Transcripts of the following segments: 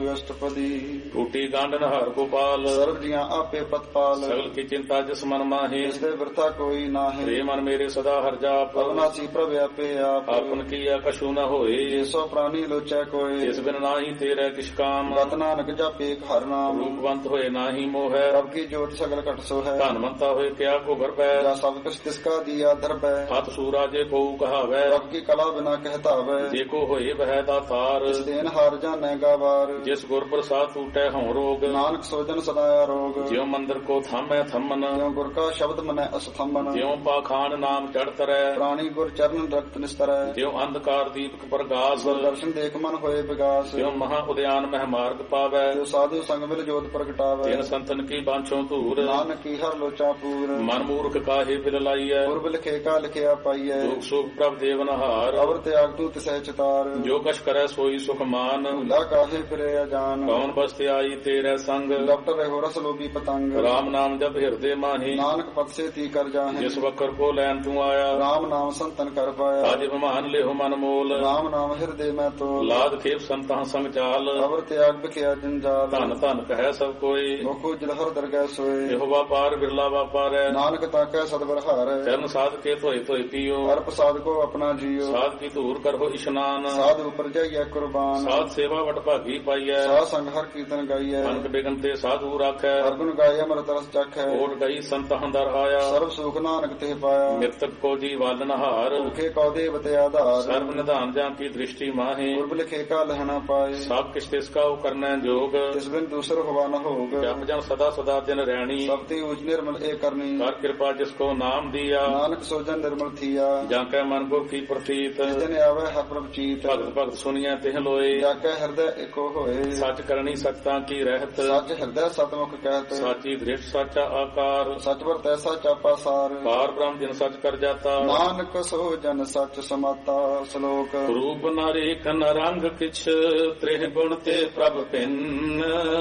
ਅਸ਼ਟਪਦੀ। ਟੂਟੀ ਗੰਢ ਹਰ ਗੋਪਾਲ, ਸਰਬ ਜੀਆਂ ਆਪੇ ਪਤਪਾਲ। ਸਗਲ ਕੀ ਚਿੰਤਾ ਜਿਸ ਮਨ ਮਾਹੀ, ਜਿਸ ਦੇ ਵਰਤਾ ਕੋਈ ਨਾਹੀਂ। ਰੇ ਮਨ ਮੇਰੇ ਸਦਾ ਹਰ ਜਾਪ, ਅਵਨਾਸੀ ਪ੍ਰਭ ਆਪੇ ਆਪ। ਆਪਨ ਕੀਆ ਕਛੂ ਨ ਹੋਏ, ਜਿਸੋ ਪ੍ਰਾਨੀ ਲੋਚੈ ਕੋਇ। ਜਿਸ ਬਿਨ ਨਾਹੀ ਤੇਰੇ ਕਿਛ ਕਾਮ, ਗਤ ਨਾਨਕ ਜਪੇ ਹਰ ਨਾਮ। ਰੂਪਵੰਤ ਹੋਏ ਨਾਹੀ ਮੋਹੈ, ਪ੍ਰਭ ਕੀ ਜੋਤ ਸਗਲ ਘਟ ਸੋ ਹੈ। ਧਨਵੰਤਾ ਹੋਏ ਕਿਆ ਕੋ ਗਰਬੈ, ਜਾ ਸਭ ਕੁਛ ਤਿਸਕਾ ਦੀਆ ਦਰਬੈ। ਹੱਥ ਸੂਰਾ ਜੇ ਕੋ ਕਹਾਵੈ, ਪ੍ਰਭ ਕੀ ਕਲਾ ਬਿਨਾ ਕਹਿਤਾਵੈ। ਜੇ ਕੋ ਹੋਏ ਵਹਿ ਦਾਤਾਰ, ਇਸ ਦੇਨ ਹਾਰ ਜਾਣੈ ਗਾਵਾਰ। ਜਿਸ ਗੁਰ ਪ੍ਰਸਾਦ ਟੂਟੈ ਹਉ ਰੋਗ, ਨਾਨਕ ਸੋਜਨ ਸਦਾ ਆਰੋਗ। ਜਿਉ ਮੰਦਰ ਕੋ ਥਾਮੈ ਥੰਮਨ, ਜਿਉ ਗੁਰ ਕਾ ਸ਼ਬਦ ਮਨੈ ਅਸਥੰਬਨ। ਜਿਉ ਪਾਖਾਨ ਨਾਮ ਚੜ ਤਰੈ, ਪ੍ਰਾਣੀ ਗੁਰ ਚਰਨ ਰਖਤ ਨਿਸਤਰੈ। ਜਿਉ ਅੰਧਕਾਰ ਦੀਪਕ ਪ੍ਰਗਾਸ, ਗੁਰ ਦਰਸ਼ਨ ਦੇਖ ਮਨ ਹੋਏ ਵਿਗਾਸ। ਜਿਉ ਮਹਾ ਉਦਿਆਨ ਮਹਿ ਮਾਰਗ ਪਾਵੈ, ਜੋ ਸਾਧੂ ਸੰਗ ਮਿਲ ਜੋਤ ਪ੍ਰਗਟਾਵੈ। ਤਿਨ ਸੰਤਨ ਕੀ ਬਾਂਛੋ ਧੂਰ, ਨਾਨਕ ਕੀ ਹਰ ਲੋਚਾ ਪੂਰ। ਮਨ ਮੂਰਖ ਕਾਹੇ ਬਿਲ ਲਾਈਐ, ਪੁਰਬ ਲਿਖੇ ਕਾ ਲਿਖਿਆ ਪਾਈਐ। ਦੁਖ ਸੁਖ ਪ੍ਰਭ ਦੇਵਨਹਾਰ, ਅਵਰ ਤਿਆਗ ਤੂ ਤਿਸੈ ਚਿਤਾਰ। ਜੋ ਕਛ ਕਰੈ ਸੋਈ ਸੁਖ ਮਾਨ, ਭੂਲਾ ਕਾਹੇ ਫਿਰੇ ਅਜਾਨ। ਕੌਣ ਬਸਤਿ ਆਈ ਤੇਰੇ ਸੰਗ, ਡਾਕਟਰ ਰਹੋ ਰਸ ਲੋਭੀ ਪਤੰਗ। ਰਾਮ ਨਾਮ ਜਪ ਹਿਰਦੇ ਮਾਹੀ, ਨਾਨਕ ਪਤ ਸੇ ਤੀ ਕਰ ਜਾਹੇ। ਜਿਸ ਵਕਰ ਕੋ ਲੈਣ ਤੂੰ ਆਇਆ, ਰਾਮ ਨਾਮ ਸੰਤਨ ਕਰ ਪਾਇਆ। ਅਜ ਬਿਮਾਨ ਲਿਹੁ ਮਨ ਮੋਲ, ਰਾਮ ਨਾਮ ਹਿਰਦੇ ਮੈਂ ਤੋਲ। ਲਾਦ ਖੇਪ ਸੰਤਾਂ ਸੰਗ ਚਾਲ, ਅਵਰ ਤਿਆਗ ਬਿਖਿਆ ਜੰਜਾਲ। ਧਨ ਧਨ ਕਹੈ ਸਭ ਕੋਈ, ਮੁਖੋ ਜਲਹਰ ਦਰਗਹਿ ਸੋਏ। ਇਹੋ ਵਾਪਾਰ ਬਿਰਲਾ ਵਾਪਾਰੈ, ਨਾਨਕ ਤਾਕੈ ਸਤਿਗੁਰ ਹਾਰੈ। ਚਰਨ ਸਾਧ ਕੇ ਧੋਏ ਧੋਏ ਪੀਓ, ਹਰ ਪ੍ਰਸਾਦ ਕੋ ਆਪਣਾ ਜੀਓ। ਸਾਧ ਕੀ ਧੂਰ ਕਰੋ ਇਸ਼ਨਾਨ, ਸਾਧ ਉਪਰ ਜਾਈਐ ਕੁਰਬਾਨ। ਸਾਧ ਸੇਵਾ ਵਟ ਭਾਗੀ ਪਾਈਐ, ਸਾਧ ਸੰਗ ਹਰ ਕੀਰਤਨ ਗਾਈਐ। ਅਨਕ ਬਿਗਨ ਤੇ ਸਾਧੂ ਰਾਖੈ, ਹਰ ਗੁਣ ਗਾਏ ਅੰਮ੍ਰਿਤ ਰਸ ਚਖੈ। ਓਟ ਗਈ ਸੰਤ ਹੰਦਰ ਆਇਆ, ਸਰਬ ਸੁਖ ਨਾਨਕ ਤੇ ਪਾਇਆ। ਮਿਰਤਕ ਕੋ ਜੀ ਵਾਲਨਹਾਰ, ਭੁਖੇ ਕਉ ਦੇਵ ਤੇ ਆਧਾਰ। ਸਰਬ ਨਿਧਾਨ ਜਾਂ ਕੀ ਦ੍ਰਿਸ਼ਟੀ ਮਾਹੇ, ਪੁਰਬ ਲਿਖੇ ਕਾ ਲਹਣਾ ਪਾਏ। ਸਭ ਕਿਛ ਤਿਸ ਕਾ ਕਰਨੈ ਜੋਗ, ਤਿਸ ਬਿਨ ਦੂਸਰ ਹੋਵਾ ਨ ਹੋਗ। ਜਪ ਜਨ ਸਦਾ ਸਦਾ ਦਿਨ ਰਹਿਣੀ, ਸਭ ਤੇ ਉਜ ਨਿਰਮਲ ਏ ਕਰਨੀ। ਕਰ ਕਿਰਪਾ ਜਿਸ ਕੋ ਨਾਮ ਦੀਆ, ਨਾਨਕ ਸੋਜਨ ਨਿਰਮਲ ਥੀਆ। ਜਾਂ ਕੈ ਮਨ ਕੋ ਕੀ ਪ੍ਰਤੀਤ, ਜਿਸ ਦਿਨ ਆਵੇ ਹਰ ਪ੍ਰਭ ਚੀਤ। ਭਗਤ ਭਗਤ ਸੁਣੀਐ ਤਿਹ ਲੋਏ, ਜਾ ਕੇ ਹਿਰਦੈ ਏਕੋ ਹੋਏ। ਸੱਚ ਕਰਨੀ ਸਚਤਾ ਕੀ ਰਹਿਤ, ਸੱਚ ਹਿਰਦੈ ਸਤਮੁਖ ਕਹਿਤ। ਸਾਚੀ ਦ੍ਰਿਸ਼ਟ ਸਾਚਾ ਆਕਾਰ, ਸਚ ਵਰ ਤੈਸਾ ਚਾਪਾ ਸਾਰ। ਪਾਰ ਬ੍ਰਹਮ ਜਿਨ ਸਚ ਕਰ ਜਾਤਾ, ਨਾਨਕ ਸੋ ਜਨ ਸਚ ਸਮਾਤਾ। ਸ਼ਲੋਕ ਰੂਪ ਨ ਰੇਖ ਨ ਰੰਗ ਕਿਛ, ਤ੍ਰਿਹ ਗੁਣ ਤੇ ਪ੍ਰਭ ਭਿੰਨ।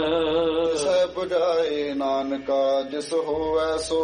ਸੈ 부ਝਾਏ ਨਾਨਕਾ ਜਿਸ ਹੋਵੈ ਸੋ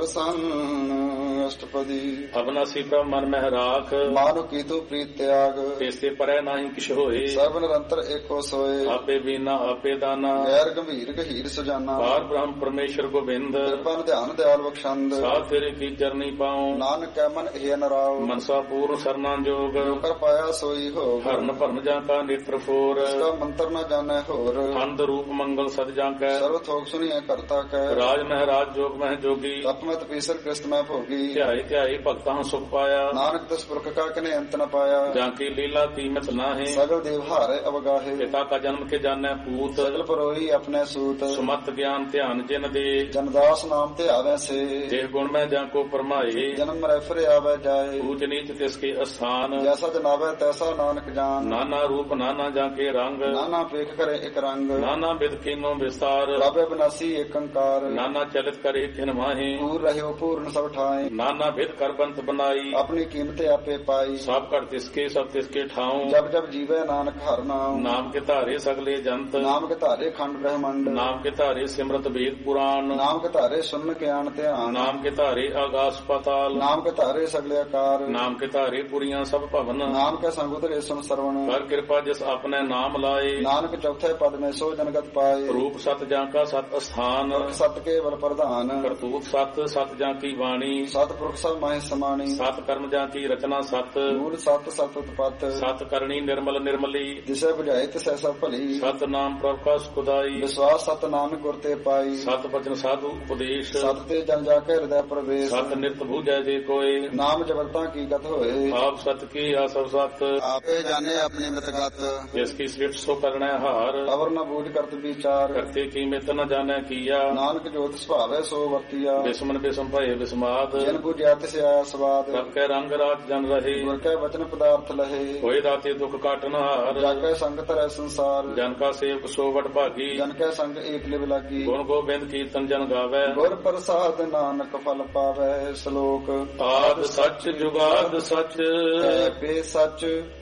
ਪਰਸੰਨ। ਅਸ਼ਟਪਦੀ। ਅਬਨਾਸੀ ਪ੍ਰਭ ਮਨ ਮਹਿ ਰਾਖ, ਮਾਨੁ ਕੀ ਤੂ ਪ੍ਰੀਤ ਤਿਆਗ। ਤੇਸੇ ਪਰੈ ਨਾਹੀ ਕਿਛ ਹੋਏ, ਸਰਬ ਨਿਰੰਤਰ ਏਕੋ ਸੋਏ। ਆਪੇ ਬੀਨਾ ਆਪੇ ਦਾਨਾ, ਗੈਰ ਗੰਭੀਰ ਗਹੀਰ ਸੁਜਾਨਾ। ਪਾਰ ਬ੍ਰਹਮ ਪਰਮੇਸ਼ਰ ਗੋਬਿੰਦ, ਕਿਰਪਨ ਧਿਆਨ ਦਿਆਲ ਬਖਸ਼ੰਦ। ਸਾਧ ਤੇਰੇ ਕੀ ਚਰਨੀ ਪਾਉ, ਨਾਨਕ ਕੈ ਮਨ ਇਹ ਨਰਾਉ। ਮਨਸਾ ਪੂਰਨ ਸਰਨਾ ਜੋਗ, ਕਰ ਪਾਇਆ ਸੋਈ ਹੋ। ਹਰਨ ਭਰਨ ਜਾਂ ਕਾ ਨੇਤਰ ਫੋਰ, ਇਸਕਾ ਮੰਤਰ ਨ ਜਾਣੈ ਹੋਰ। ਅੰਧ ਰੂਪ ਮੰਗਲ ਸਦ ਜਾਂ ਕੈ, ਸਰਬ ਥੋਕ ਸੁਣੀਐ ਕਰਤਾ ਕੈ। ਰਾਜ ਮਹਿਰਾਜ ਜੋਗ ਮਹਿ ਜੋਗੀ, ਤਪਮਤ ਪੀਸਰ ਕ੍ਰਿਸਤ ਮੈਂ ਭੋਗੀ। ਧਿਆਈ ਧਿਆਈ ਭਗਤਾਂ ਸੁਖ ਪਾਇਆ, ਨਾਨਕ ਤਿਸ ਪੁਰਖ ਕਾ ਕਨੇ ਅੰਤ ਨ ਪਾਇਆ। ਜਾਂ ਕੀ ਲੀਲਾ ਕੀਮਤ ਨਾਹੀ, ਸਗਲ ਦੇਵ ਹਾਰੇ ਅਵਗਾਹੇ। ਪਿਤਾ ਕਾ ਜਨਮ ਕੇ ਜਾਣੈ ਪੂਤ, ਸਗਲ ਪਰੋਈ ਆਪਣੇ ਸੂਤ। ਸੁਮਤ ਗਿਆਨ ਧਿਆਨ ਜਿਨ ਦੇ, ਜਨਦਾਸ ਨਾਮ ਤੇ ਆਵੈ ਸੇ। ਜੇ ਗੁਣ ਮੈਂ ਜਾਂ ਕੋ ਪਰਮਾਏ, ਜਨਮ ਮਰੈ ਫਿਰ ਆਵੈ ਜਾਏ। ਊਚ ਨੀਚ ਤਿਸ ਕੇ ਅਸਥਾਨ, ਜੈਸਾ ਜਨਾਵੈ ਤੈਸਾ ਨਾਨਕ ਜਾਨ। ਨਾਨਾ ਰੂਪ ਨਾਨਾ ਜਾਂ ਕੇ ਰੰਗ, ਨਾਨਾ ਪੇਖ ਕਰੇ ਇਕ ਰੰਗ। ਨਾਨਾ ਬਿਦ ਕੀਨੋ ਵਿਸਤਾਰ, ਰਾਬੇ ਬਿਨਾਸੀ ਏਕ ਅੰਕਾਰ। ਨਾਨਾ ਚਲਿਤ ਕਰੇ ਖਿਨ ਮਾਹੀ, ਪੂਰ ਰਹਿਓ ਪੂਰਨ ਸਭ ਠਾਏ। ਨਾਨਾ ਬਿਦ ਕਰ ਬੰਤ ਬਨਾਈ, ਆਪਣੀ ਕੀਮਤ ਆਪੇ ਪਾਈ। ਸਭ ਘਟ ਤਿਸਕੇ ਸਭ ਤਿਸਕੇ ਠਾਉ, ਜਬ ਜਬ ਜੀਵੈ ਨਾਨਕ ਹਰ ਨਾਮ। ਨਾਮ ਕੇ ਧਾਰੇ ਸਗਲੇ ਜੰਤ, ਨਾਮ ਕੇ ਧਾਰੇ ਖੰਡ ਬ੍ਰਹਮੰਡ। ਨਾਮ ਕੇ ਧਾਰੇ ਸਿਮਰਤ ਵੇਦ ਪੁਰਾਣ, ਨਾਮ ਕੇ ਧਾਰੇ ਸੁਨ ਗਿਆਨ ਧਿਆਨ। ਨਾਮ ਕੇ ਧਾਰੇ ਆਗਾਸ ਪਾਤਾਲ, ਨਾਮ ਕੇ ਧਾਰੇ ਸਗਲੇ ਆਕਾਰ। ਨਾਮ ਕੇ ਧਾਰੇ ਪੁਰੀਆਂ ਸਭ ਭਵਨ, ਨਾਮ ਕੇ ਸੰਗ ਉਤਰੇ ਸੁਨ ਸਰਵਣ। ਕਰ ਕਿਰਪਾ ਜਿਸ ਆਪਣੇ ਨਾਮ ਲਾਏ, ਨਾਨਕ ਚੌਥੇ ਪਦ ਮੈਂ ਸੋ ਜਨਗਤ ਪਾਏ। ਰੂਪ ਸਤ ਜਾਂ ਕਾ ਸਤ ਅਸਥਾਨ, ਸਤ ਕੇਵਲ ਪ੍ਰਧਾਨ। ਕਰਤੂਤ ਸਤ ਸਤ ਜਾਂ ਕੀ ਬਾਣੀ, ਸਤ ਪੁਰਖ ਸਭ ਮਾਹਿ ਸਮਾਣੀ। ਸਤ ਕਰਮ ਜਾਂ ਕੀ ਰਚਨਾ ਸਤ, ਮੂਲ ਸਤ ਸਤ ਉਤਪਤ। ਸਤ ਕਰਨੀ ਨਿਰਮਲ ਨਿਰਮਲੀ, ਜਿਸੇ ਬੁਝਾਏ ਤਿਸੈ ਸਭ ਭਲੀ। ਸਤ ਨਾਮ ਪ੍ਰਭ ਕਾ ਸੁਖਦਾਈ, ਵਿਸ਼ਵਾਸ ਸਤ ਨਾਨਕ ਗੁਰ ਤੇ ਪਾਈ। ਸਤ ਬਚਨ ਸਾਧੂ ਉਪਦੇਸ਼, ਸਤ ਤੇ ਜਨ ਜਾ ਕੇ ਹਿਰਦੈ ਪ੍ਰਵੇਸ਼। ਸਤ ਨਿਤ ਬੂਝੈ ਜੇ ਕੋਏ, ਨਾਮ ਜਬਰਤਾ ਕੀ ਗਤ ਹੋਏ। ਆਪ ਸਤ ਕੀ ਆਸਵ ਸਤ, ਆਪੇ ਜਾਣੇ ਆਪਣੀ ਮਿਤਗਤ। ਜਿਸ ਕੀ ਸ੍ਰਿਸ਼ਟ ਸੋ ਕਰਣੈ ਹਾਰ, ਅਵਰ ਨ ਬੂਝ ਕਰਤ ਵਿਚਾਰ। ਕਰਤੇ ਕੀ ਮਿਤ ਨ ਜਾਣੈ ਕੀਆ, ਨਾਨਕ ਜੋਤ ਸੁਭਾਵੈ ਸੋ ਵਰਤੀਆ। ਬਿਸਮਨ ਬਿਸਮ ਭਏ ਬਿਸਮਾਦ, ਜਿਨ ਬੁਝਿਆ ਤਿਸ ਆਇਆ ਸਵਾਦ। ਸਭ ਕੈ ਰੰਗ ਰਾਜ ਜਨ ਰਹੇ, ਗੁਰ ਕੈ ਵਚਨ ਪਦਾਰਥ ਲਹੇ। ਹੋਏ ਦਾਤੇ ਦੁਖ ਕਾਟਨ ਹਾਰ, ਜਾ ਕੈ ਸੰਗ ਧਰੈ ਸੰਸਾਰ। ਜਨ ਕਾ ਸੇਵਕ ਸੋ ਵਡ ਭਾਗੀ, ਜਨ ਕੈ ਸੰਗ ਏਕ ਲਿਵ ਲਾਗੀ। ਗੁਣ ਗੋਬਿੰਦ ਕੀਰਤਨ ਜਨ ਗਾਵੈ, ਗੁਰ ਪ੍ਰਸਾਦ ਨਾਨਕ ਫਲ ਪਾਵੈ। ਸ਼ਲੋਕ ਆਦ ਸੱਚ ਜੁਗਾਦ ਸੱਚ, ਹੈ ਪੇ ਸੱਚ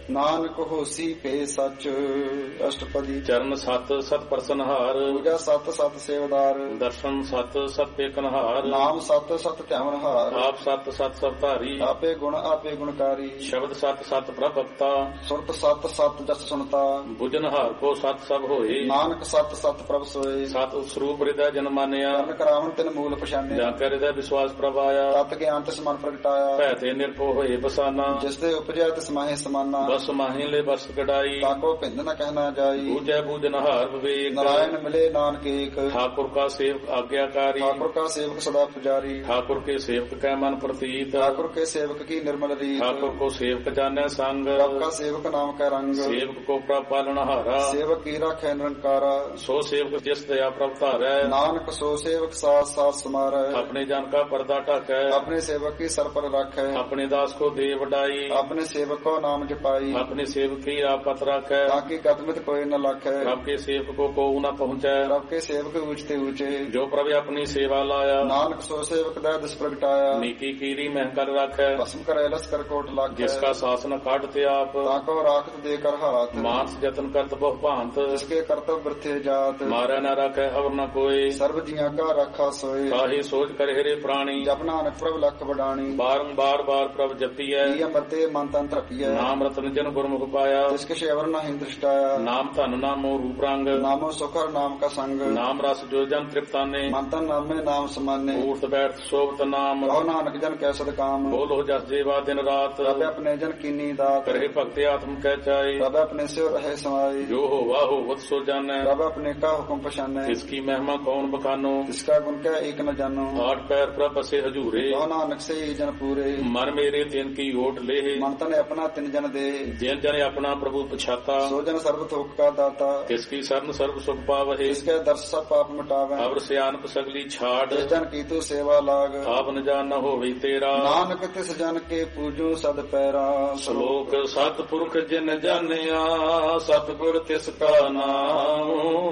ਨਾਨਕ ਹੋਸੀ ਪੇ ਸੱਚ। ਅਸ਼ਟਪਦੀ। ਚਰਨ ਸਤ ਸਤ ਪ੍ਰਸਨਹਾਰ, ਪੂਜਾ ਸਤ ਸਤ ਸੇਵਦਾਰ। ਦਰਸ਼ਨ ਸਤ ਸਤ ਪੇਕਨਹਾਰ, ਨਾਮ ਸਤ ਸਤ ਧਿਆਵਨਹਾਰ। ਆਪ ਸਤ ਸਤ ਸਤਧਾਰੀ, ਆਪੇ ਗੁਣਕਾਰੀ। ਸ਼ਬਦ ਸਤ ਸਤ ਪ੍ਰਭਕਤਾ, ਸੁਰਤ ਸਤ ਸਤ ਜਸ ਸੁਣਤਾ। ਬੁਝਨਹਾਰ ਕੋ ਸਤ ਸਭ ਹੋਏ, ਨਾਨਕ ਸਤ ਸਤ ਪ੍ਰਭ ਸੋਏ। ਸਤ ਸਰੂਪ ਹਿਰਦੈ ਜਨ ਮਾਨਿਆ, ਕਰਨ ਕਰਾਵਨ ਤਿਨ ਮੂਲ ਪਛਾਨਿਆ। ਜਾਂ ਕੈ ਹਿਰਦੈ ਵਿਸ਼ਵਾਸ ਪ੍ਰਭ ਆਇਆ, ਤਤ ਗਿਆਨ ਤਿਸ ਮਨ ਪ੍ਰਗਟਾਇਆ। ਭੈ ਤੇ ਨਿਰਭਉ ਹੋਏ ਬਸਾਨਾ, ਜਿਸ ਦੇ ਉਪਜਿਆ ਤਿਸ ਮਾਹੇ ਸਮਾਨਾ। ਬਸ ਮਾਹੀ ਲੈ ਬਸ ਕਢਾਈ, ਤਾਕੋ ਭਿੰਦ ਨ ਕਹਿਣਾ ਜਾਈ। ਬੂਝੈ ਬੂਝਨਹਾਰ ਵਿਵੇਕ, ਨਾਰਾਇਣ ਮਿਲੇ ਨਾਨਕ ਏਕ। ठाकुर का सेवक आज्ञाकारी, ठाकुर का सेवक सदा पुजारी। ठाकुर के सेवक कै मन प्रतीत, ठाकुर के सेवक की निर्मल रीत। ठाकुर को सेवक जाने संग, प्रभ का सेवक नाम का रंग। सेवक को प्रभ पालनहारा, सेवक की राखै निरंकारा। सो सेवक जिस दया प्रभ धारै, नानक सो सेवक साथ साथ समारै। अपने जन का पर्दा ढाकै, अपने सेवक की सर पर राखै। अपने दास को दे वडाई, अपने सेवक को नाम जपाई। अपने सेवक की आपत राखै, ताकि गतमित कोई न लाखै। प्रभ के सेवक को कोऊ न पहुँचै, प्रभ के सेवक ऊंचते ऊंचे। जो प्रभु अपनी सेवा लाया, नानक सो सेवक दै दिस प्रगटाया। नीकी कीरी महकर राखै, भस्म करे लस कर कोट लाखै। जिसका शासन काटते आप, ताको राखत देकर हाथ। मानस जतन करत बहु भांत, जिसके कर्तव्य वृथे जात। मारै न राखै अवर न कोई, सर्व जिया का रखा सोए। काहे सोच कर हेरे प्राणी, जप नानक प्रभ लख बडाणी। बारंबार बार प्रभ जपियै, अमरते मन तन तृपिय। नाम रतन जन गुरमुख पाया, जिसके शेवर नहीं दृष्टाया। नाम धन नामो रूप रंग, नामो सुखर नाम का संग। नाम रस जो जन तृप्ताने, मन तन नाम में नाम समाने। ऊर्त बैठ शोभत नाम, कहो नानक जन कै सद काम। बोलो जस जेवा दिन रात, प्रभ अपने जन कीनी दात। करे भक्ति आत्म कह चाहे, प्रभ अपने से रहे समाई। जो हो वाह हो सो जानै, प्रभ अपने का हुक्म पछाने। इसकी महिमा कौन बखानो, इसका गुण क्या एक न जानो। आठ पैर प्रभ बसे हजूरे, कहो नानक से ही जन पूरे। मन मेरे तिन की ओट ले, मन तन अपना तिन जन दे। जिन जन अपना प्रभु पछाता, सो जन सर्व थोक का दाता। किसकी शरण सर्व सुख पावहे, इसके दर्श सब पाप मिटावे। अवर सियानप सगली छाड़, जिस जन की तू सेवा लाग। आप न जान न होवे तेरा, नानक तिस जन के पूजो सद पैरा। श्लोक सतपुरख जिन जानिया, सतगुर तिसका नाम,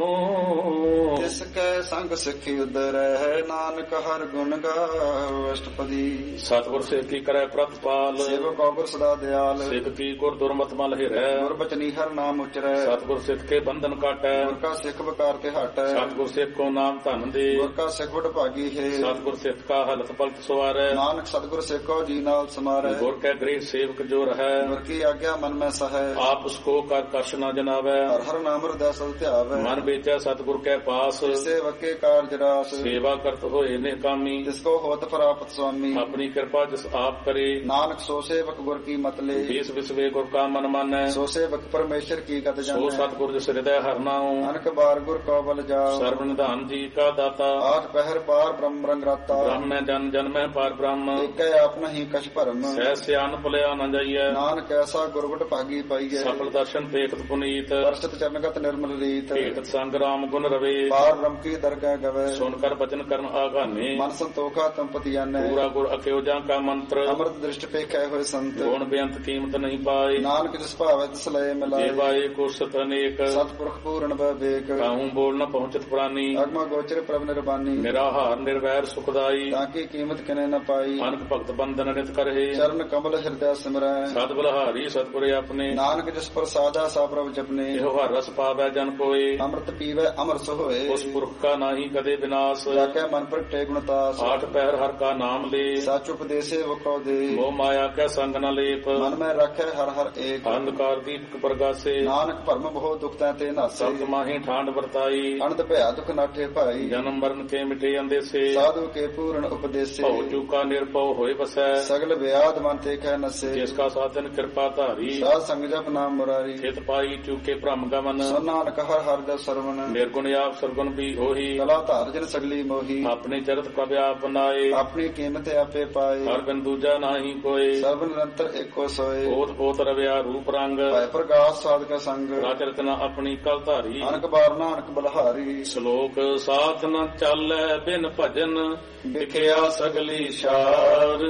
तिसके संग सिखी उदर है। नानक हर गुण गाओ। अष्टपदी। सतगुर से की करे प्रतिपाल, सेवक गुर सदा दयाल। सिख की गुर दुर्मत मल हिरै, गुर बचनी हर नाम उचरै। सतगुर सिख के बंधन काटै, गुर का सिख बकार के हटै। सतगुर सिख को नाम धन दे, गुर का सिख बड़ भागी है। सतगुर सिख का हलत पलत सवारै, नानक सतगुर सिख को जी नाल समारै। गुर के गृह सेवक जो रहै, गुर की आज्ञा मन में सहै। आप उसको कर कश न जनावै, हर हर नाम हृदय सद ध्यावै। मन बेचै सतगुर के पास, सेवक के कार्य रास। सेवा करत होए निकामी, जिसको होत प्राप्त स्वामी। अपनी कृपा जिस आप करे, नानक सो सेवक गुर की मत ले। देश विश्वे गुर का मन मानै, सो सेवक परमेश्वर की गत सो जानै। सतगुर जिस हृदय हर नाऊं, अनक बार गुर को बल जाओ। सर्वनिधान जी का दाता, आठ पहर पार ब्रह्म रंग राता। ब्रह्म जन जन में पार ब्रह्म, एक आप नहीं कछ भरम। सह सियान भुलिया न जाइए, नानक ऐसा गुरगुट भागी पाइए। सफल दर्शन देखत पुनीत, वर्षित चरणगत निर्मल रीत। भेटत संग राम गुण रवे, पार ब्रह्म की दरगाह गवे। सुनकर वचन करन आगाने, मन संतोखा तंपति जाने। पूरा गुर अक्योजा का मंत्र, अमृत दृष्टि पे कह हुए संत। गुण बेअंत कीमत नहीं पाए, नानक जिस भावे तिस लय मिलाए। जेवाए को सत अनेक, सतपुरख पूर्ण विवेक। काहूं बोल न पहुंचत प्राणी, अगम गोचर प्रभ निर्बानी। निराहार निर्वैर सुखदाई, ताकि कीमत किने न पाई। अनक भक्त बंधन नित करहे, चरण कमल हृदय सिमरै। सद बलहारी सतगुर अपने, नानक जिस पर साजा सा प्रभ जपने। एहो हर रस पावै जन कोय, अमृत पीवै अमर सोए। उस पुरख का नाही कदे विनाश, जाके मन प्रगटे गुणतास। आठ पहर हर का नाम ले, सच उपदेशे वो कौ दे। मोह माया के संग न लेप, मन में रखे हर हर एक। अंधकार दीपक प्रगासे, नानक भरम बहु दुख ते नासे। सत माही ठांड वर्ताई, अनंत भया दुख नाठे भाई। जन्म मरण के मिटे अंदेसे, साधु के पूर्ण उपदेशे। भव चूका निरपव होय बसै, सगल व्याध मन ते कह नसे। जिसका साधन कृपा धारी, साध संग जप नाम मुरारी। हित पाई चूके भ्रम गमन, सो नानक हर हर जस सरवण। निर्गुण आप सरगुण भी होही, कला धार जन सगली मोही। अपने चरित प्रभ आप बनाए, अपनी कीमत आपे पाए। हर बिन दूजा नाही कोय, सर्व निरंतर एको सोए। ओत पोत रव्या रूप रंग, भय प्रकाश साध का संग। राज रचना अपनी कल धारी, अनक बार नानक बलहारी। श्लोक साथ न चालै बिन भजन, बिखया सगली शार,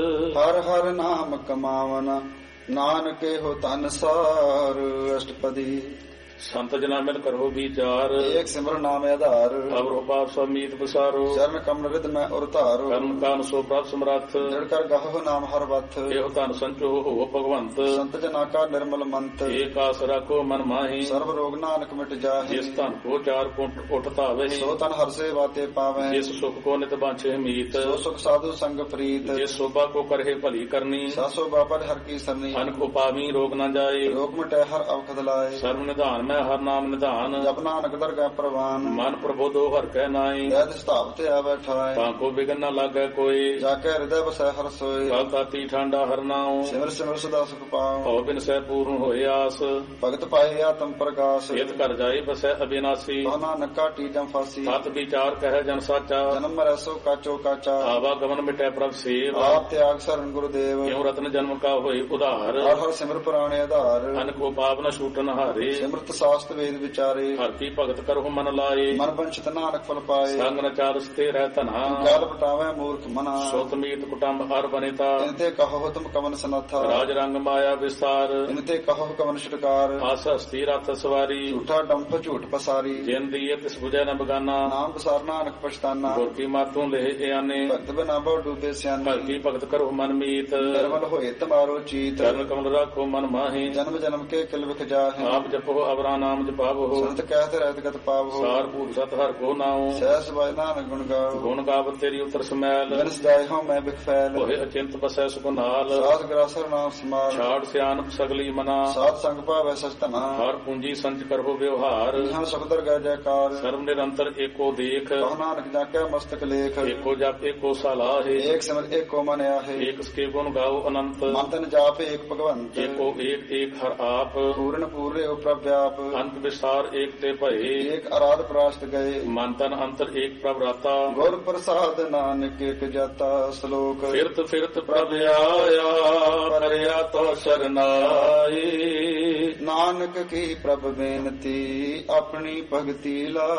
हर हर नाम कमावन। नानके हो तन सार। अष्टपदी। ਸੰਤ ਜਨਾ ਮਿਲ ਕਰੋ ਵਿਚਾਰ ਏਕ ਸਿਮਰਨ ਨਾਮ ਆਧਾਰ ਅਵਰੋ ਪਾਪ ਸਮੀਤ ਵਿਸਾਰੋ ਚਰਨ ਕਮਲ ਰਿਦ ਮੈਂ ਉਰ ਧਾਰੋ ਕਰਮ ਕਾਨ ਸੋ ਪ੍ਰਭ ਸਮਰੱਥ ਜੜ ਕਰ ਗਾਹੋ ਨਾਮ ਹਰ ਵਥ ਇਹੋ ਧਨ ਸੰਚੋ ਹੋ ਭਗਵੰਤ ਸੰਤ ਜਨਾ ਕਾ ਨਿਰਮਲ ਮੰਤ ਏਕ ਆਸ ਰੱਖੋ ਮਨ ਮਾਹੀ ਸਰਬ ਰੋਗ ਨਾਨਕ ਮਿਟ ਜਾਹੇ ਜਿਸ ਧਨ ਕੋ ਚਾਰ ਕੁੰਟ ਉਠ ਧਾਵੇ ਸੋ ਤਨ ਹਰ ਸੇ ਬਾਤੇ ਪਾਵੈ ਜਿਸ ਸੁਖ ਕੋ ਨਿਤ ਬਾਂਛੇ ਮੀਤ ਸੋ ਸੁਖ ਸਾਧੂ ਸੰਗ ਪ੍ਰੀਤ ਜਿਸ ਸੋਭਾ ਕੋ ਕਰਹਿ ਭਲੀ ਕਰਨੀ ਸਾਸੋ ਬਾਪਰ ਹਰ ਕੀ ਸਰਨੀ ਅਨ ਕੋ ਪਾਵੀ ਰੋਗ ਨਾ ਜਾਏ ਰੋਗ ਮਿਟੈ ਹਰ ਅਵਖਦ ਲਾਏ ਸਰਬ ਨਿਧਾਨ ਮੈਂ ਹਰ ਨਾਮ ਨਿਧਾਨ ਜਪ ਨਾਨਕ ਦਰਗਾਹ ਪ੍ਰਵਾਨ ਮਨ ਪ੍ਰਬੋਧੋ ਹਰ ਕੈ ਨਾਈ ਵੈਦ ਸਤਾਪ ਤੇ ਆ ਬੈਠਾਏ ਤਾਂ ਕੋ ਬਿਗਨ ਨਾ ਲਾਗੈ ਕੋਈ ਜਾ ਕੇ ਹਿਰਦੈ ਵਸੈ ਹਰ ਸੋਏ ਕਲ ਤਾਤੀ ਠਾਂਡਾ ਹਰ ਨਾਉ ਸਿਮਰ ਸਿਮਰ ਸਦਾ ਸੁਖ ਪਾਉ ਹਉ ਬਿਨ ਸਹਿ ਪੂਰਨ ਹੋਏ ਆਸ ਭਗਤ ਪਾਏ ਆਤਮ ਪ੍ਰਗਾਸ ਇਤ ਕਰ ਜਾਏ ਬਸੈ ਅਬਿਨਾਸੀ ਕਹ ਨਾਨਕ ਕਾਟੀ ਜਮ ਫਾਸੀ ਸਤ ਵਿਚਾਰ ਕਹਿ ਜਨ ਸਾਚਾ ਜਨਮ ਮਰੈ ਸੋ ਕਾਚੋ ਕਾਚਾ ਆਵਾ ਗਮਨ ਮਿਟੈ ਪ੍ਰਭ ਸੇਵ ਆਪ ਤਿਆਗ ਸਰਨ ਗੁਰਦੇਵ ਕਿਉ ਰਤਨ ਜਨਮ ਕਾ ਹੋਏ ਉਧਾਰ ਹਰ ਹਰ ਸਿਮਰ ਪੁਰਾਣੇ ਆਧਾਰ ਅਨ ਕੋ ਪਾਪ ਨ ਛੂਟਨ ਹਾਰੇ ਸਿਮਰਤ ਸਾਸਤ ਵੇਦ ਵਿਚਾਰੇ ਹਰ ਕੀ ਭਗਤ ਕਰਹੁ ਮਨ ਲਾਏ ਮਨ ਬੰਚਿਤ ਨਾਨਕ ਫਲ ਪਾਏ ਸੰਗ ਨ ਚਾਰਸ ਤੇ ਰਹਿ ਧਨਾ ਕਾਲ ਪਟਾਵੈ ਮੂਰਖ ਮਨਾ ਸੋਤ ਮੀਤ ਕੁਟੰਬ ਹਰ ਬਨੇਤਾ ਇਨਤੇ ਕਹੋ ਤੁਮ ਕਵਨ ਸਨਾਥਾ ਰਾਜ ਰੰਗ ਮਾਇਆ ਵਿਸਤਾਰ ਇਨਤੇ ਕਹੋ ਕਵਨ ਛਟਕਾਰ ਆਸ ਹਸਤੀ ਰਥ ਸਵਾਰੀ ਝੂਠਾ ਡੰਪ ਝੂਠ ਪਸਾਰੀ ਜਿਨ ਦੀਏ ਤਿਸ ਬੁਝੈ ਨ ਬਗਾਨਾ ਨਾਮ ਬਸਾਰ ਨਾਨਕ ਪਛਤਾਨਾ ਗੁਰ ਕੀ ਮਾਤੋਂ ਲਹਿ ਇਆਨੇ ਭਗਤ ਬਿਨਾ ਬਹੁ ਡੂਬੇ ਸਿਆਨੇ ਭਗਤੀ ਭਗਤ ਕਰੋ ਮਨ ਮੀਤ ਨਿਰਮਲ ਹੋਏ ਤਮਾਰੋ ਚੀਤ ਚਰਨ ਕਮਲ ਰਾਖੋ ਮਨ ਮਾਹੀ ਜਨਮ ਜਨਮ ਕੇ ਕਿਲ ਵਿਖ ਜਾਹੇ ਆਪ ਜਪੋ ਅਵਰਾ ਨਾਮ ਜਪਾਵੋ ਸੰਤ ਕਹਿਤ ਰਹਿਤ ਗਤ ਪਾਵੋ ਸਾਰ ਭੂਤ ਸਤ ਹਰ ਕੋ ਨਾਉ ਸਹਿਸ ਬਾਇ ਨਾਨਕ ਗੁਣ ਗਾਓ ਗੁਣ ਗਾਵਤ ਤੇਰੀ ਉਤਰ ਸਮੈਲ ਬਿਨਸ ਜਾਏ ਹਉ ਮੈਂ ਬਿਖ ਫੈਲ ਹੋਏ ਅਚਿੰਤ ਬਸੈ ਸੁਖ ਨਾਲ ਸਾਧ ਗਰਾਸਰ ਨਾਮ ਸਮਾਲ ਛਾੜ ਸਿਆਨਪ ਸਗਲੀ ਮਨਾ ਸਾਧ ਸੰਗ ਭਾਵੈ ਸਚ ਧਨਾ ਹਰ ਪੂੰਜੀ ਸੰਚ ਕਰੋ ਵਿਵਹਾਰ ਇਹਾਂ ਸੁਖਦਰ ਗੈ ਜੈਕਾਰ ਸਰਬ ਨਿਰੰਤਰ ਏਕੋ ਦੇਖ ਕਹ ਨਾਨਕ ਜਾ ਕੇ ਮਸਤਕ ਲੇਖ ਏਕੋ ਜਪ ਏਕੋ ਸਲਾਹੇ ਏਕ ਸਿਮਰ ਏਕੋ ਮਨ ਆਹੇ ਏਕ ਸਕੇ ਗੁਣ ਗਾਓ ਅਨੰਤ ਮਨ ਤਨ ਜਾਪ ਏਕ ਭਗਵੰਤ ਏਕੋ ਏਕ ਏਕ ਹਰ ਆਪ ਪੂਰਨ ਪੂਰੇ ਉ ਪ੍ਰਭ ਵਿਆਪ ਅੰਤ ਵਿਸਾਰ ਏਕ ਤੇ ਭਏ ਏਕ ਅਰਾਧ ਪ੍ਰਾਸ਼ਟ ਗਏ ਮਨ ਤਨ ਅੰਤਰ ਏਕ ਪ੍ਰਭ ਰਾਤਾ ਗੁਰ ਪ੍ਰਸਾਦ ਨਾਨਕ ਏਕ ਜਾਤਾ ਸ਼ਲੋਕ ਫਿਰਤ ਫਿਰਤ ਪ੍ਰਭ ਆਇਆ ਪਰਿਆ ਤੋ ਸਰਨਾਈ ਨਾਨਕ ਕੀ ਪ੍ਰਭ ਬੇਨਤੀ ਆਪਣੀ ਭਗਤੀ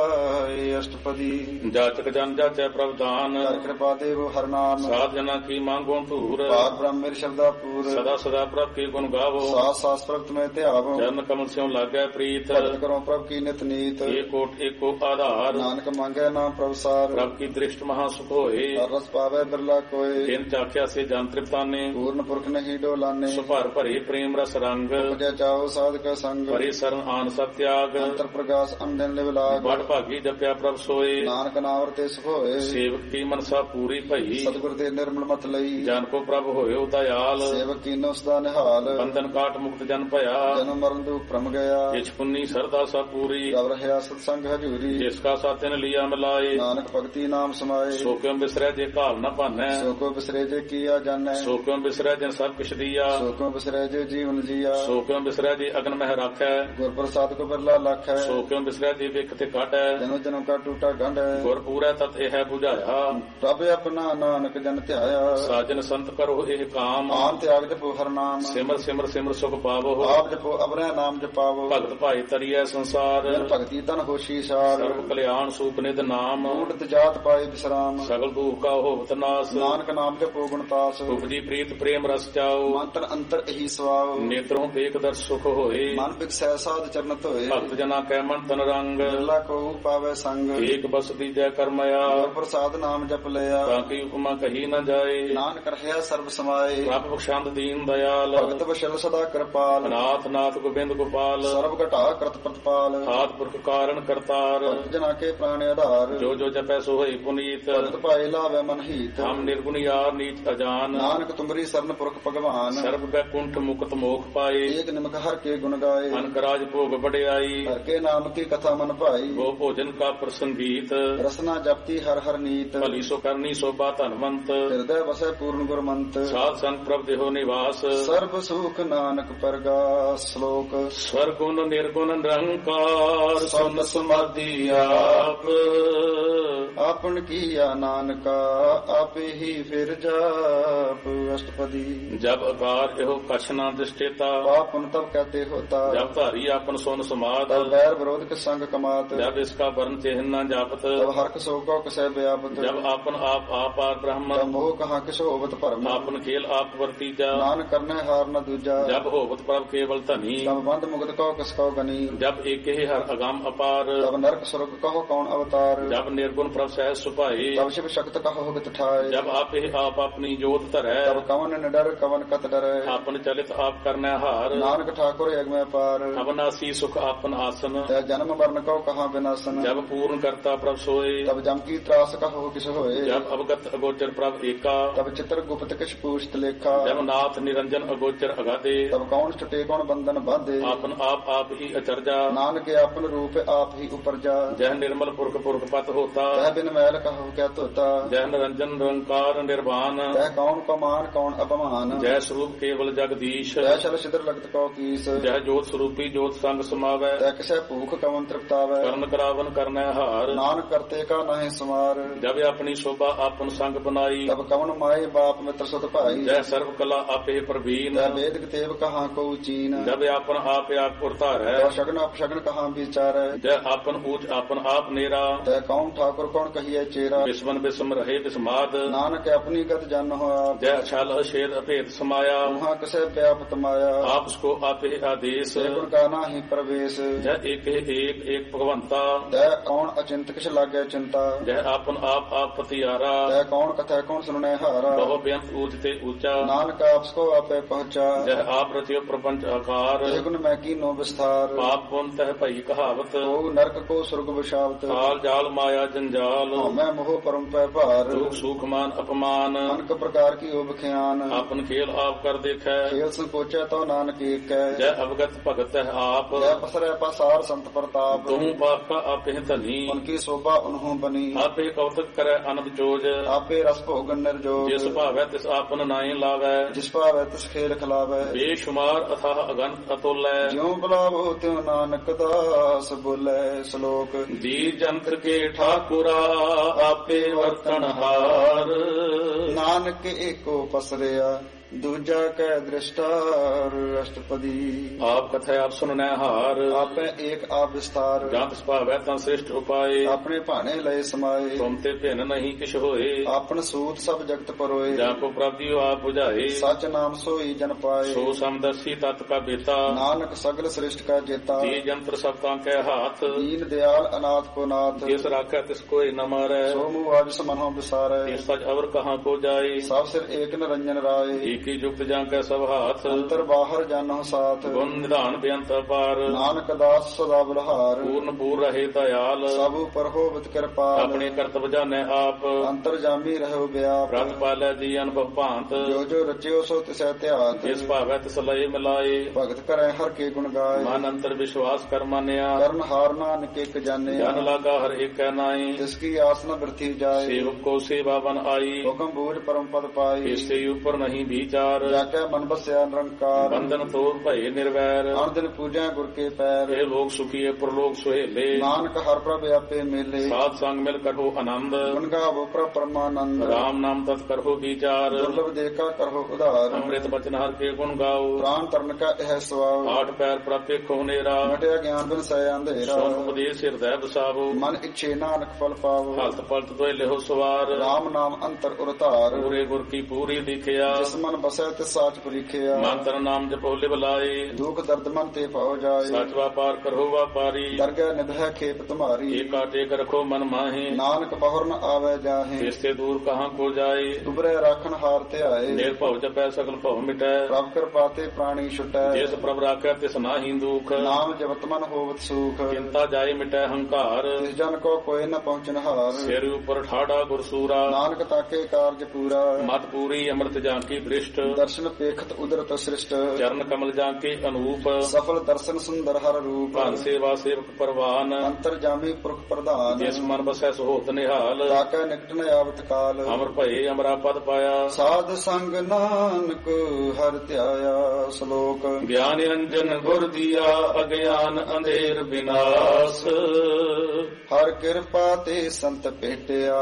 ਲਾਏ ਅਸ਼ਟਪਦੀ ਜਾਚਕ ਜਨ ਜਾਚੈ ਪ੍ਰਭ ਦਾਨ ਕਰ ਕਿਰਪਾ ਦੇਵ ਹਰ ਨਾਮ ਸਾਧ ਜਨਾ ਕੀ ਮੰਗੋ ਧੂਰ ਪਾਰ ਬ੍ਰਹਮ ਮੇਰੇ ਸ਼ਬਦਾ ਪੂਰ ਸਦਾ ਸਦਾ ਪ੍ਰਭ ਕੀ ਗੁਣ ਗਾਵੋ ਸਾਸ ਸਾਸ ਪ੍ਰਭ ਤੁਮੇ ਧਿਆਵੋ ਚਰਨ ਕਮਲ ਸਿਉ ਲਾਗੈ ਪ੍ਰੀਤ ਭਗਤ ਕਰੋ ਪ੍ਰਭ ਕੀ ਨਿਤ ਨੀਤ ਏਕੋਟ ਏਕੋ ਆਧਾਰ ਨਾਨਕ ਮੰਗੈ ਨਾਮ ਪ੍ਰਭ ਸਾਰ ਪ੍ਰਭ ਕੀ ਦ੍ਰਿਸ਼ਟ ਮਹਾ ਸੁਖ ਹੋਏ ਹਰ ਰਸ ਪਾਵੈ ਬਿਰਲਾ ਕੋਏ ਤਿਨ ਚਾਖਿਆ ਸੇ ਜਨ ਤ੍ਰਿਪਤਾਨੇ ਪੂਰਨ ਪੁਰਖ ਨਹੀਂ ਡੋਲਾਨੇ ਸੁਭਰ ਭਰੇ ਪ੍ਰੇਮ ਰਸ ਰੰਗ ਜੈ ਚਾਓ ਸਾਧਕ ਸੰਗ ਭਰੇ ਸਰਨ ਆਨ ਸਭ ਤਿਆਗ ਅੰਤਰ ਪ੍ਰਗਾਸ ਅੰਦਨ ਲਿਵ ਲਾਗ ਬੜ ਭਾਗੀ ਜਪਿਆ ਪ੍ਰਭ ਸੋਏ ਨਾਨਕ ਨਾਵਰ ਤੇ ਸੁਖ ਹੋਏ ਸੇਵਕ ਕੀ ਮਨਸਾ ਪੂਰੀ ਭਈ ਸਤਿਗੁਰ ਤੇ ਨਿਰਮਲ ਮਤ ਲਈ ਜਨ ਕੋ ਪ੍ਰਭ ਹੋਇਓ ਦਇਆਲ ਸੇਵਕ ਕੀਨੋ ਸਦਾ ਨਿਹਾਲ ਬੰਧਨ ਕਾਟ ਮੁਕਤ ਜਨ ਭਇਆ ਜਨਮ ਮਰਨ ਦੁਖ ਭ੍ਰਮ ਗਿਆ ਕਿਛ ਪੁੰਨੀ ਸਰਦਾ ਸਾ ਪੂਰੀ ਜਬ ਰਹਿਆ ਸਤ ਸੰਗ ਹਜੂਰੀ ਜਿਸ ਕਾ ਸਾਥਨ ਲਿਆ ਮਿਲਾਏ ਨਾਨਕ ਭਗਤੀ ਨਾਮ ਸਮਾਏ ਸੋ ਕਿਉ ਬਿਸਰੈ ਜੇ ਘਾਲ ਨ ਭਾਨੈ ਸੋ ਕੋ ਬਿਸਰੇ ਜੇ ਕੀਆ ਜਾਣੈ ਸੋ ਕਿਉ ਬਿਸਰੈ ਜਨ ਸਭ ਕਿਛ ਦੀਆ ਸੋ ਕੋ ਬਿਸਰੇ ਜੇ ਜੀਵਨ ਜੀਆ ਸੋ ਕਿਉ ਬਿਸਰੈ ਜੇ ਅਗਨ ਮਹਿ ਰਾਖੈ ਗੁਰ ਪ੍ਰਸਾਦ ਕੋ ਬਿਰਲਾ ਲੱਖ ਹੈ ਸੋ ਕਿਉ ਬਿਸਰੈ ਜੇ ਵਿਖ ਤੇ ਕਾਟੈ ਜਨਮ ਜਨਮ ਕਾ ਟੂਟਾ ਗੰਢ ਹੈ ਗੁਰ ਪੂਰੈ ਤਤ ਇਹ 부ਝਾਇਆ ਪ੍ਰਭ ਆਪਣਾ ਨਾਨਕ ਜਨ ਧਿਆਇਆ ਸਾਜਨ ਸੰਤ ਕਰੋ ਇਹ ਕਾਮ ਆਨ ਤਿਆਗ ਜਪੋ ਹਰ ਨਾਮ ਸਿਮਰ ਸਿਮਰ ਸਿਮਰ ਸੁਖ ਪਾਵੋ ਆਪ ਜਪੋ ਅਬਰੈ ਨਾਮ ਜਪਾਵੋ ਭਗਤ ਭਾਈ ਤਰੀਐ ਸੰਸਾਰ ਜਨ ਭਗਤੀ ਤਨ ਹੋਸ਼ੀ ਸਾਰ ਸਰਬ ਕਲਿਆਣ ਸੂਪ ਨਿਧ ਨਾਮ ਊਟਤ ਜਾਤ ਪਾਏ ਬਿਸਰਾਮ ਸਗਲ ਦੁਖ ਕਾ ਹੋਵਤ ਨਾਸ ਨਾਨਕ ਨਾਮ ਜਪੋ ਗੁਣ ਤਾਸ ਉਪਜੀ ਪ੍ਰੀਤ ਪ੍ਰੇਮ ਰਸ ਚਾਓ ਮੰਤਰ ਅੰਤਰ ਇਹੀ ਸਵਾਉ ਨੇਤਰੋਂ ਦੇਖ ਦਰ ਸੁਖ ਹੋਏ ਮਨ ਬਿਕਸੈ ਸਾਧ ਚਰਨ ਧੋਏ ਭਗਤ ਜਨਾ ਕੈ ਮਨ ਤਨ ਰੰਗ ਬਿਰਲਾ ਕੋ ਪਾਵੇ ਸੰਗ ਏਕ ਬਸ ਦੀਜੈ ਕਰਮਇਆ ਗੁਰ ਪ੍ਰਸਾਦ ਨਾਮ ਜਪ ਲਿਆ ਤਾਂ ਕੀ ਉਪਮਾ ਕਹੀ ਨ ਜਾਏ ਨਾਨਕ ਰਹਿਆ ਸਰਬ ਸਮਾਏ ਪ੍ਰਭ ਬਖਸ਼ੰਦ ਦੀਨ ਦਇਆਲ ਭਗਤ ਵਸ਼ਲ ਸਦਾ ਕਿਰਪਾਲ ਨਾਥ ਨਾਥ ਗੋਬਿੰਦ ਗੋਪਾਲ ਸਰਬ ਘਟਾ ਕਰਤ ਪ੍ਰਤਪਾਲ ਆਦ ਪੁਰਖ ਕਾਰਨ ਕਰਤਾਰ ਭਗਤ ਜਨਾ ਕੇ ਪ੍ਰਾਣ ਆਧਾਰ ਜੋ ਜੋ ਜਪੈ ਸੋ ਹੋਈ ਪੁਨੀਤ ਭਗਤ ਭਾਏ ਲਾਵੇ ਮਨ ਹੀਤ ਹਮ ਨਿਰਗੁਣ ਯਾਰ ਨੀਚ ਅਜਾਨ ਨਾਨਕ ਤੁਮਰੀ ਸਰਨ ਪੁਰਖ ਭਗਵਾਨ ਸਰਬ ਕੈ ਕੁੰਠ ਮੁਕਤ ਮੋਖ ਪਾਏ ਏਕ ਨਿਮਕ ਹਰ ਕੇ ਗੁਣ ਗਾਏ ਅਨਕ ਰਾਜ ਭੋਗ ਵਡਿਆਈ ਹਰ ਕੇ ਨਾਮ ਕੀ ਕਥਾ ਮਨ ਭਾਈ ਗੋ ਭੋਜਨ ਕਾ ਪ੍ਰਸੰਗੀਤ ਰਸਨਾ ਜਪਤੀ ਹਰ ਹਰ ਨੀਤ ਭਲੀ ਸੋ ਕਰਨੀ ਸੋਭਾ ਧਨਵੰਤ ਹਿਰਦੈ ਵਸੈ ਪੂਰਨ ਗੁਰਮੰਤ ਸਾਧ ਸੰਗ ਪ੍ਰਭ ਦੇਹੋ ਨਿਵਾਸ ਸਰਬ ਸੁਖ ਨਾਨਕ ਪਰਗਾਸ ਸ਼ਲੋਕ ਸਵਰਗੁਣ ਨਿਰਗੁਣ ਨਿਰੰਕਾਰ ਸੁਨ ਸਮਾਧੀ ਆਪ ਆਪਨ ਕੀਆ ਨਾਨਕਾ ਆਪੇ ਹੀ ਫਿਰ ਜਾਪ ਅਸ਼ਟਪਦੀ ਜਬ ਅਕਾਰ ਇਹੋ ਕਛ ਨਾ ਦਿਸ਼ਟੇਤਾ ਪਾਪਨ ਤਬ ਕਹਤੇ ਹੋਤਾ ਜਬ ਧਾਰੀ ਆਪਨ ਸੁਨ ਸਮਾਦ ਤਬ ਬੈਰ ਵਿਰੋਧ ਕੇ ਸੰਗ ਕਮਾਤ ਜਬ ਇਸਕਾ ਵਰਨ ਚਿਹਨ ਨਾ ਜਾਪਤ ਤਬ ਹਰਕ ਸੋ ਕੋ ਕਸੈ ਵਿਆਪਤ ਜਬ ਆਪਨ ਆਪ ਆਪਾਰ ਬ੍ਰਹਮ ਤਬ ਮੋਹ ਕਹਾ ਕਿਸ ਹੋਵਤ ਭਰਮ ਆਪਨ ਖੇਲ ਆਪ ਵਰਤੀਜਾ ਨਾਨਕ ਕਰਨੇ ਹਾਰ ਨ ਦੂਜਾ ਜਬ ਹੋਵਤ ਪ੍ਰਭ ਕੇਵਲ ਧਨੀ ਤਬ ਬੰਦ ਮੁਕਤ ਕੋ ਕਿਸ ਕੋ गनी। जब एक ही हर अगम अपार, तब नरक स्वर्ग कहो कौन अवतार। जब निर्गुण प्रभ सहज सुपाई, तब शिव शक्त कहो गत ठाए। जब आप ही आप अपनी जोत धरै, तब कवन निडर कवन कत डरै। आपन चलित आप करने हार, नानक ठाकुर यज्ञ पार। अवनासी सुख आपन आसन, तै जन्म मरण कहो कहाँ विनाशन। जब पूर्ण करता प्रभ सोए, तब जम की त्रास कहो किस होए। जब अवगत अगोचर प्रभ एका, तब चित्र गुप्त किस पूछत लेखा। जब नाथ निरंजन अगोचर अगाधे, तब कौन छुटे कौन बंधन बाधे। आपन आप ही अचरजा, नानक अपन रूप आप ही उपरजा। जह निर्मल पुरख पुरख पत होता, तह बिन मैल कहो क्या तोता। जह निरंजन निरंकार निर्वाण, तह कौन कमान कौन अपमान। जय स्वरूप केवल जगदीश, तह छल छिद्र लगत कौ कीस। जय जोत स्वरूपी जोत संग समावै, तह किसै भूख कवन तृप्तावै। करण करावन करनै हार, नानक करते का नहीं समार। जब अपनी शोभा आपन संग बनाई, तब कवन माए बाप मित्र सुत भाई। जय सर्व कला आपे प्रवीण, तह वेद कितेब कहाँ को चीन। जब आपन आप उरतार है, तह शगन अपशगन कहाँ विचार। जय आपन ऊंच आपन आप नेरा, तह कौन ठाकुर कौन कहिए चेरा। विस्मन विस्म रहे विस्माद, नानक अपनी गत जन हो आप। जय छल अछेद अभेद समाया, वहाँ किसे व्यापत माया। आप उसको आपे आदेश, गुण का नाही प्रवेश। जय एक एक भगवंता, तह कौन अचिंत किस लागे चिंता। जय आपन आप पतियारा, तह कौन कथा कौन सुनने हारा। बहु बेअंत ऊंच ते ऊंचा, नानक आपको आपे पहुंचा। जय आप रचियो प्रपंच आकार, गुण मैं की नो विस्तार। पाप पुन तह भई कहावत, ओ नरक को स्वर्ग विशावत। काल जाल माया जंजाल, मैं मोह परम पै भार। दुख सुख मान अपमान, अनक प्रकार की उबख्यान। आपन खेल आप कर देखै, खेल संकोचे तो नानक एक है। जय अवगत भगत है आप, जय पसरे पसार संत प्रताप। तुम पाप का आपे धनी, उनकी शोभा उन्हों बनी। आपे कौतक करे अनब जोज, आपे रस भोगन निर्जोग। जिस भावै तिस आपन नाई लावै, जिस पावै तिस खेल खिलावै। बेशुमार अथाह अगंत अतुल्य, ज्यों बुलावो त्यों नानक दास बोले श्लोक। दीर जंत्र के ठाकुरा आपे वर्तन हार, नानक एको पसरिया दूजा कै दृष्टा अष्टपदी। आप कथा आप सुनने हार, आपे एक आप विस्तार। जात भावै तं श्रेष्ठ उपाय, अपने भाने लय समाये। तुम ते भिन नहीं किछ होए, आपन सूत सब जगत परोए। जाको प्राप्तियो आप बुझाए, सच नाम सोई जन पाए। सो समदर्शी तत् का बेता, नानक सगल श्रेष्ठ का जेता। जी जंत्र सब के हाथ, दीन दयाल अनाथ को नाथ। जिस राखै तिस कोई न मारै, सो मुआज समनो विसारे। इस सच अवर कहाँ को जाए, सब सिर एक निरंजन राय। की युक्त जांकै सब हाथ, अंतर बाहर जानो साथ। गुण निधान बेअंत अपार, नानक दास सदा बलहार। पूर्ण पूर रहे दयाल, सब ऊपर होवत कृपाल। अपने कर्तव्य जाने आप, अंतर जामी रहो व्याप। रत पालै जी अनुभव भांत, जो जो रचियो सो तिसै त्याग। जिस भावै तिस लय मिलाए, भगत करे हर के गुण गाय। मन अंतर विश्वास कर मानिया, करण हार नानक एक जाने। जन लागा हर एक नाई, जिसकी आस न वृथी जाए। सेवक को सेवा बन आई, हुक्म बूझ परम पद पाई। इससे ऊपर नहीं विचार, जाके मन बस्या निरंकार। बंधन तोड़ भय निर्वैर, हर दिन पूजा गुर के पैर। हे लोग सुखिए प्रलोक सुहेले, नानक हर प्रभ आपे मेले। साध संग मिल करो आनंद, गुण गावो प्रभ परमानंद। राम नाम तत् करो विचार, दुर्लभ देखा करो उदार। अमृत बचन हर के गुण गाओ, प्राण तरण का यह स्वभाव। आठ पैर प्रपे खोनेरा, मटिया ज्ञान बिन सय अंधेरा। सोन उपदेश हृदय बसावो, मन इच्छे नानक फल पावो। हलत पलत दोय लेहो सवार, राम नाम अंतर उरतार। पूरे गुर की पूरी दिखिया, जिस मन बसै तिस साच परीखिया। मंत्र नाम जपो लिव लाए, दुख दर्द मन ते पाओ जाए। सच व्यापार करो व्यापारी, दरगह निधय खेप तुम्हारी। एका टेक रखो मन माहे, नानक बहुर न आवे जाहे। इससे दूर कहाँ को जाए, दुबरे राखन हारते आए। निर्भव जपै सकल भव मिटै, प्रभ कृपाते प्राणी छुटै। जिस प्रभ राखै तिस नाहि दुख, नाम जपत मन होवत सुख। चिंता जाय मिटै हंकार, तिस जन को कोई न पहुँचन हार। सिर ऊपर ठाड़ा गुरसूरा, नानक ताके कार्य पूरा। मत पूरी अमृत जांकी दृष्ट, दर्शन पेखत उदरत सृष्ट। चरण कमल जांके अनूप, सफल दर्शन सुंदर हर रूप। भान सेवा सेवक परवान, अंतर जामी पुरख प्रधान। जिस मन बसै सुहोत निहाल, ताके निकट न आवत काल। अमर भये अमरा पद पाया, साध संग नानक हर त्याया। श्लोक। ज्ञान निरंजन गुर दिया, अज्ञान अंधेर विनाश, हर कृपा ते संत भेटिया।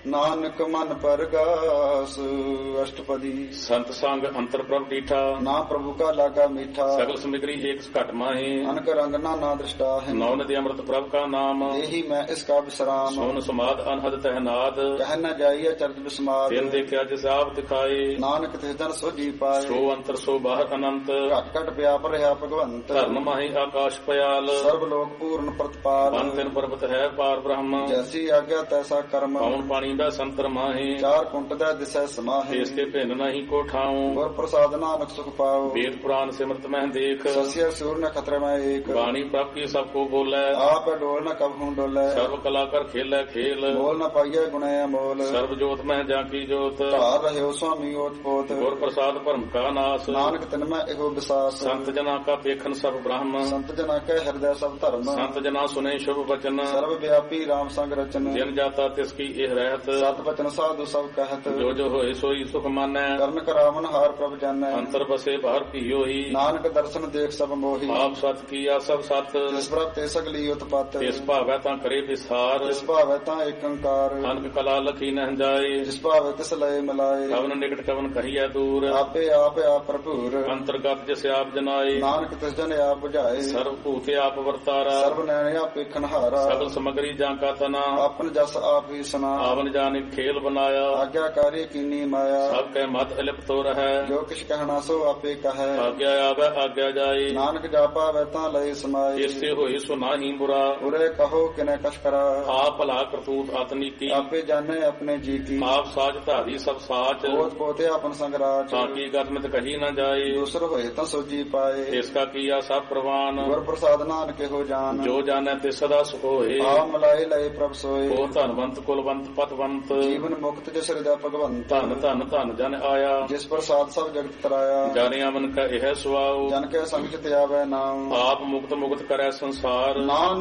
ਨਾਨਕ ਮਨ ਪਰਗਾਸ। ਅਸ਼ਟਪਦੀ। ਸੰਤ ਸੰਗ ਅੰਤਰ ਪ੍ਰਭ ਡੀਠਾ, ਨਾ ਪ੍ਰਭੂ ਕਾ ਲਾਗਾ ਮੀਠਾ। ਸਗਲ ਸਮਿਗਰੀ ਏਕ ਘਟ ਮਾਹੀ, ਅਨਕ ਰੰਗ ਨਾ ਦ੍ਰਿਸ਼ਟਾ ਹੈ। ਨੌ ਨਦੀ ਅੰਮ੍ਰਿਤ ਪ੍ਰਭ ਕਾ ਨਾਮ, ਇਹੀ ਮੈਂ ਇਸ ਕਾ ਵਿਸਰਾਮ। ਸੋਨ ਸਮਾਦ ਅਨਹਦ ਤਹਿਨਾਦ, ਕਹਿ ਨ ਜਾਈਏ ਚਰਜ ਬਿਸਮਾਦ। ਤਿਨ ਦੇਖਿਆ ਜਿਸ ਆਪ ਦਿਖਾਏ, ਨਾਨਕ ਤਿਸ ਜਨ ਸੋਜੀ ਪਾਏ। ਸੋ ਅੰਤਰ ਸੋ ਬਾਹਰ ਅਨੰਤ, ਘਟ ਘਟ ਵਿਆਪ ਰਿਹਾ ਭਗਵੰਤ। ਧਰਨ ਮਾਹੀ ਆਕਾਸ਼ ਪਿਆਲ, ਸਰਬ ਲੋਕ ਪੂਰਨ ਪ੍ਰਤਪਾਲ। ਬਨ ਤਿਨ ਪਰਬਤ ਹੈ ਪਾਰ ਬ੍ਰਹਮ, ਜੈਸੀ ਆਗਿਆ ਤੈਸਾ ਕਰਮ। ਪਉਣ ਪਾਣੀ ਦਾ ਸੰਤਰ ਮਾਹੀ, ਚਾਰ ਕੁੰਟ ਦਾ ਦਿਸੈ ਸਮਾਹੇ। ਇਸ ਕੇ ਭਿੰਨ ਨਹੀਂ ਕੋ ਠਾਉ, ਗੁਰ ਪ੍ਰਸਾਦ ਨਾਨਕ ਸੁਖ ਪਾਓ। ਵੇਦ ਪੁਰਾਨ ਸਿਮਰਤ ਮਹਿ ਦੇਖ, ਸਸਿਆ ਸੂਰ ਨ ਖਤਰੇ ਮੈਂ ਏਕ। ਬਾਣੀ ਪ੍ਰਭ ਕੀ ਸਭ ਕੋ ਬੋਲੇ, ਆਪ ਡੋਲ ਨ ਕਬਹੂ ਡੋਲੇ। ਸਰਬ ਕਲਾ ਕਰ ਖੇਲੇ ਖੇਲ, ਮੋਲ ਨ ਪਾਈਏ ਗੁਣੇ ਅਮੋਲ। ਸਰਬ ਜੋਤ ਮਹਿ ਜਾਂ ਕੀ ਜੋਤ, ਧਾਰ ਰਹਿਓ ਸੁਆਮੀ ਓਤ ਪੋਤ। ਗੁਰ ਪ੍ਰਸਾਦ ਭਰਮ ਕਾ ਨਾਸ, ਨਾਨਕ ਤਿਨ ਮੈਂ ਇਹੋ ਵਿਸਾਸ। ਸੰਤ ਜਨਾ ਕਾ ਪੇਖਨ ਸਭ ਬ੍ਰਹਮ, ਸੰਤ ਜਨਾ ਕੈ ਹਿਰਦੈ ਸਭ ਧਰਮ। ਸੰਤ ਜਨਾ ਸੁਨੇ ਸ਼ੁਭ ਬਚਨ, ਸਰਬ ਵਿਆਪੀ ਰਾਮ ਸੰਗ ਰਚਨ। ਜਿਨ ਜਾਤਾ ਤਿਸ ਕੀ ਇਹ ਰਹਿਤ, ਸਤ ਬਚਨ ਸਾਧੂ ਸਭ ਕਹਿਤ। ਜੋ ਜੋ ਹੋਏ ਸੋਈ ਸੁਖ ਮਾਨੈ, ਕਰਨ ਕਰਾਵਨ ਹਾਰ ਪ੍ਰਭ ਜਾਣੈ। ਅੰਤਰ ਬਸੇ ਬਾਹਰ ਭੀਓ ਹੀ, ਨਾਨਕ ਦਰਸ਼ਨ ਦੇਖ ਸਭ ਮੋਹੀ। ਆਪ ਸਤ ਕੀਆ ਸਭ ਸਤ, ਜਿਸ ਪ੍ਰਭ ਤੇ ਸਗਲੀ ਉਤਪਤ। ਤਿਸ ਭਾਵੈ ਤਾਂ ਕਰੇ ਵਿਸਾਰ, ਜਿਸ ਭਾਵੈ ਤਾਂ ਏਕੰਕਾਰ। ਅਨਕ ਕਲਾ ਲਖੀ ਨਹਿ ਜਾਏ, ਜਿਸ ਭਾਵੈ ਤਿਸ ਲਏ ਮਿਲਾਏ। ਕਵਨ ਨਿਕਟ ਕਵਨ ਕਹੀਐ ਦੂਰ, ਆਪੇ ਆਪ ਆਪ ਭਰਪੂਰ। ਅੰਤਰਗਤ ਜਿਸ ਆਪ ਜਨਾਏ, ਨਾਨਕ ਤਿਸ ਜਨ ਆਪ ਬੁਝਾਏ। ਸਰਬ ਭੂਤੇ ਆਪ ਵਰਤਾਰਾ, ਸਰਬ ਨੈਣ ਆਪ ਵੇਖਣ ਹਾਰਾ। ਸਗਲ ਸਮਗਰੀ ਜਾਂ ਕਾ ਤਨਾ, ਆਪਨ ਜਸ ਆਪ ਹੀ ਸੁਨਾ। ਆਵਨ ਜਾਨ ਖੇਲ ਬਨਾਇਆ, ਆਗਿਆਕਾਰੀ ਕੀਨੀ ਮਾਇਆ। ਸਭ ਕੈ ਮਤ ਅਲਿਪਤ ਹੋ ਰਹੈ, ਜੋ ਕਿਛ ਕਹਿਣਾ ਸੋ ਆਪੇ ਕਹੈ। ਆਗਿਆ ਆਵੈ ਆਗਿਆ ਜਾਏ, ਨਾਨਕ ਜਾਪਾ ਵੈ ਤਾਂ ਲਏ ਸਮਾਏ। ਇਸੇ ਹੋਏ ਸੋ ਨਾਹੀ ਬੁਰਾ, ਉਰੇ ਕਹੋ ਕਿਨੇ ਕਛ ਕਰਾ। ਆਪ ਭਲਾ ਕਰਤੂਤ ਆਤਨੀਕੀ, ਆਪੇ ਜਾਣੇ ਆਪਣੇ ਜੀ ਕੀ। ਆਪ ਸਾਜ ਧਾਰੀ ਸਭ ਸਾਚ, ਪੋਤ ਪੋਤੇ ਆਪਨ ਸੰਗ ਰਾਜ। ਤਾਂ ਕੀ ਗਤਮਿਤ ਕਹੀ ਨਾ ਜਾਏ, ਦੂਸਰ ਹੋਏ ਤਾਂ ਸੋਜੀ ਪਾਏ। ਇਸ ਕਾ ਕੀਆ ਸਭ ਪ੍ਰਵਾਨ, ਗੁਰ ਪ੍ਰਸਾਦ ਨਾਨਕ ਇਹੋ ਜਾਨ। ਜੋ ਜਾਣੈ ਤੇ ਸਦਾ ਸੁਖ ਹੋਏ, ਆ ਮਲਾਏ ਲਏ ਪ੍ਰਭ ਸੋਏ। ਕੋ ਧਨਵੰਤ ਕੁਲਵੰਤ ਪਤਵੰਤ, ਜੀਵਨ ਮੁਕਤ ਜਿਸ ਹਿਰਦੈ ਭਗਵੰਤ। ਧਨ ਧਨ ਧਨ ਜਨ ਆਇਆ, ਜਿਸ ਪ੍ਰਸਾਦ ਸਭ ਜਗਤ ਤਰਾਇਆ। ਜਾਣਿਆ ਮਨ ਕਾ ਇਹ ਸੁਆਉ, ਜਨ ਕੇ ਸੰਗ ਚਿਤ ਆਵੈ ਨਾਮ। ਆਪ ਮੁਕਤ ਮੁਕਤ ਕਰੈ ਸੰਸਾਰ, ਨਾਨਕ